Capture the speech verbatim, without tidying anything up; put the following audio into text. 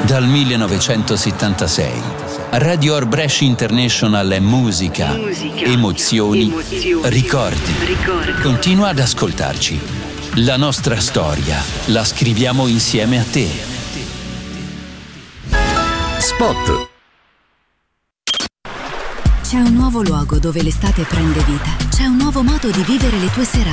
Dal millenovecentosettantasei, Radio Orbresh International è musica, musica emozioni, emozioni, ricordi. ricordi. Continua ad ascoltarci. La nostra storia la scriviamo insieme a te. Spot. C'è un nuovo luogo dove l'estate prende vita. C'è un nuovo modo di vivere le tue serate.